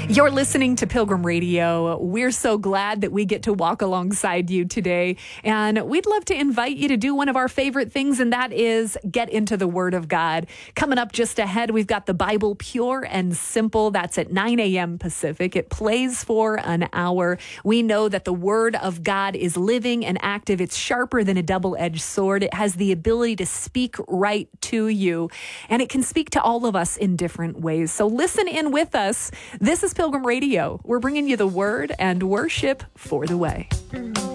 You're listening to Pilgrim Radio. We're so glad that we get to walk alongside you today. And we'd love to invite you to do one of our favorite things, and that is get into the Word of God. Coming up just ahead, we've got the Bible Pure and Simple. That's at 9 a.m. Pacific. It plays for an hour. We know that the Word of God is living and active. It's sharper than a double-edged sword. It has the ability to speak right to you, and it can speak to all of us in different ways. So listen in with us. This is Pilgrim Radio. We're bringing you the Word and worship for the way.